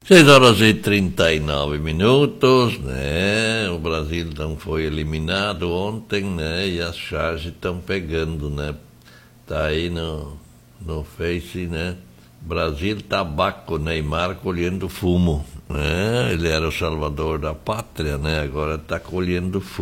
6h39, né? O Brasil então foi eliminado ontem, né? E as charges estão pegando, né? Tá aí no Face, né? Brasil tabaco, Neymar colhendo fumo, né? Ele era o salvador da pátria, né? Agora está colhendo fumo.